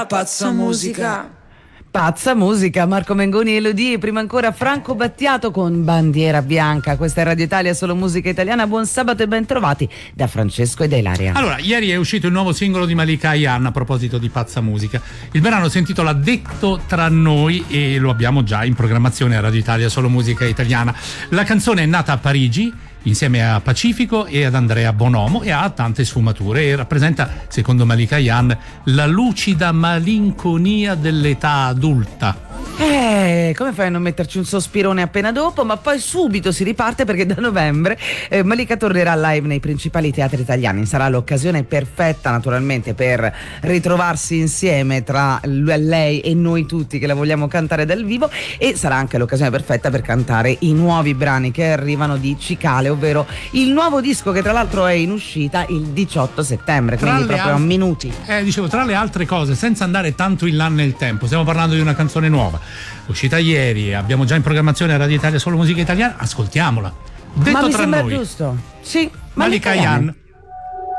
Pazza musica. Pazza musica, Marco Mengoni e Elodie, prima ancora Franco Battiato con Bandiera Bianca. Questa è Radio Italia, solo musica italiana. Buon sabato e ben trovati da Francesco ed Ilaria. Allora, ieri è uscito il nuovo singolo di Malika Ayane a proposito di Pazza musica. Il brano si intitola Detto tra noi e lo abbiamo già in programmazione a Radio Italia, solo musica italiana. La canzone è nata a Parigi insieme a Pacifico e ad Andrea Bonomo e ha tante sfumature e rappresenta, secondo Malika Ayane, la lucida malinconia dell'età adulta. Come fai a non metterci un sospirone appena dopo? Ma poi subito si riparte perché da novembre Malika tornerà live nei principali teatri italiani. Sarà l'occasione perfetta naturalmente per ritrovarsi insieme tra lei e noi tutti che la vogliamo cantare dal vivo, e sarà anche l'occasione perfetta per cantare i nuovi brani che arrivano di Cicale, ovvero il nuovo disco che tra l'altro è in uscita il 18 settembre, quindi proprio a minuti. Dicevo, tra le altre cose, senza andare tanto in là nel tempo, stiamo parlando di una canzone nuova, uscita ieri, abbiamo già in programmazione a Radio Italia solo musica italiana, ascoltiamola. Detto Ma mi tra sembra noi. giusto. Sì, Malika Ayane.